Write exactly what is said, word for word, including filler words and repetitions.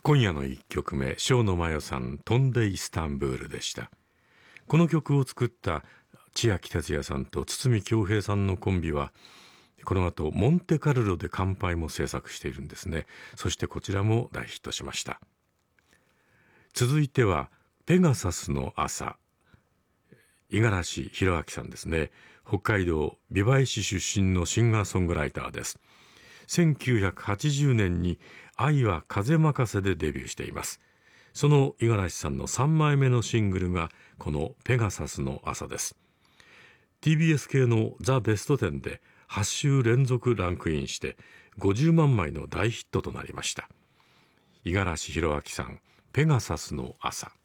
今夜のいっきょくめ、正野真代さん、飛んでイスタンブールでした。この曲を作った千秋哲也さんと堤恭平さんのコンビは、この後モンテカルロで乾杯も制作しているんですね。そしてこちらも大ヒットしました。続いてはペガサスの朝、五十嵐弘明さんですね。北海道美唄市出身のシンガーソングライターです。せんきゅうひゃくはちじゅうねんに愛は風任せでデビューしています。その五十嵐さんのさんまいめのシングルがこのペガサスの朝です。 ティービーエス 系のザ・ベストテンではち週連続ランクインしてごじゅうまんまいの大ヒットとなりました。五十嵐弘明さん、ペガサスの朝。